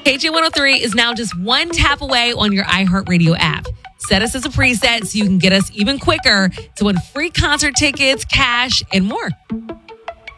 KJ103 is now just one tap away on your iHeartRadio app. Set us as a preset so you can get us even quicker to win free concert tickets, cash, and more.